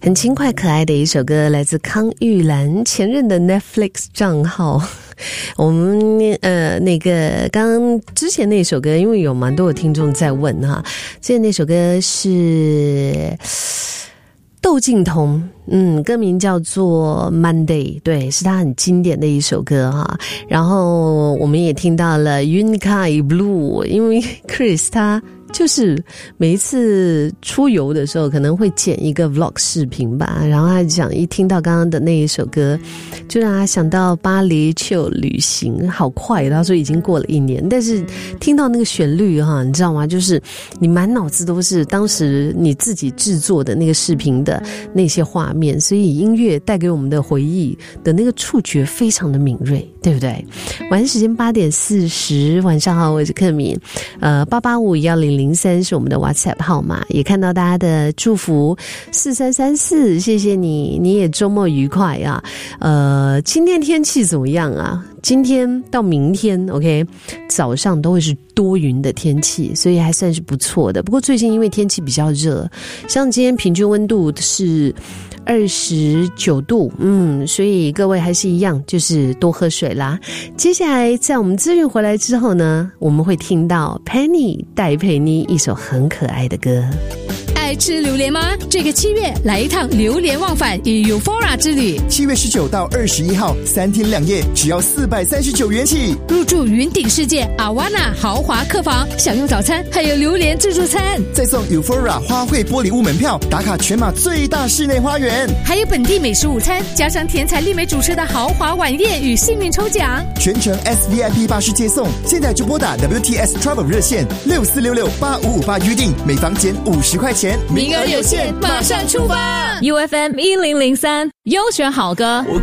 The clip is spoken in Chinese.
很轻快可爱的一首歌，来自康玉兰前任的 Netflix 账号。我们那个刚刚之前那首歌，因为有蛮多的听众在问哈，之前那首歌是窦靖童，歌名叫做 Monday， 对，是他很经典的一首歌哈。然后我们也听到了 Unikai Blue， 因为 Chris 他就是每一次出游的时候可能会剪一个 vlog 视频吧，然后他讲一听到刚刚的那一首歌，就让他想到巴黎去旅行，好快，他说已经过了1年，但是听到那个旋律哈，你知道吗？就是你满脑子都是当时你自己制作的那个视频的那些画面，所以音乐带给我们的回忆的那个触觉非常的敏锐，对不对？晚上时间8点40，晚上好，我是克敏，8851003是我们的 WhatsApp 号码，也看到大家的祝福4334，谢谢你，你也周末愉快啊。今天天气怎么样啊？今天到明天 OK 早上都会是多云的天气，所以还算是不错的。不过最近因为天气比较热，像今天平均温度是29度，所以各位还是一样，就是多喝水啦。接下来在我们资讯回来之后呢，我们会听到 Penny 戴佩妮一首很可爱的歌。 爱吃榴莲吗？这个7月来一趟榴莲忘返与 Eufora 之旅。 7月19到21号3天2夜，只要439元起。 入住云顶世界 Awana 豪华客房，享用早餐，还有榴莲自助餐， 再送 Eufora 花卉玻璃屋门票，打卡全马最大室内花园， 还有本地美食午餐，加上甜彩丽美主持的豪华晚宴与幸运抽奖， 全程 SVIP 巴士接送。现在就拨打 WTS Travel 热线64668558预定，每房减50块钱， 名额有限，马上出发。UFM 1003优选好歌。